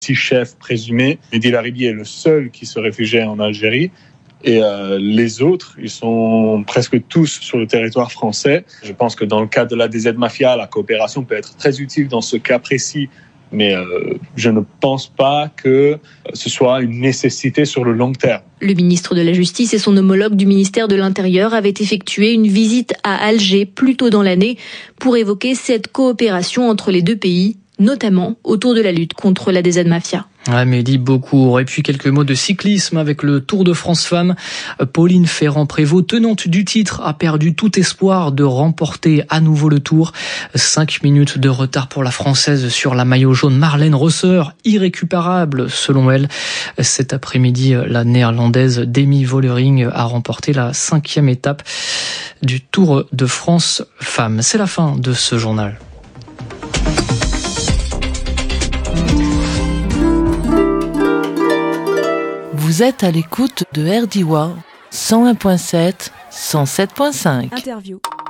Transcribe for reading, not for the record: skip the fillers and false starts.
6 chefs présumés. Mehdi Larribi est le seul qui se réfugiait en Algérie. Et les autres, ils sont presque tous sur le territoire français. Je pense que dans le cadre de la DZ Mafia, la coopération peut être très utile dans ce cas précis. Mais je ne pense pas que ce soit une nécessité sur le long terme. Le ministre de la Justice et son homologue du ministère de l'Intérieur avaient effectué une visite à Alger plus tôt dans l'année pour évoquer cette coopération entre les deux pays, notamment autour de la lutte contre la DZ Mafia. Mehdi, beaucoup. Et puis quelques mots de cyclisme avec le Tour de France Femmes. Pauline Ferrand-Prévot, tenante du titre, a perdu tout espoir de remporter à nouveau le Tour. 5 minutes de retard pour la Française sur la maillot jaune Marlène Rosser, irrécupérable selon elle. Cet après-midi, la Néerlandaise Demi Vollering a remporté la 5e étape du Tour de France Femmes. C'est la fin de ce journal. Vous êtes à l'écoute de RDI 101.7, 107.5. Interview.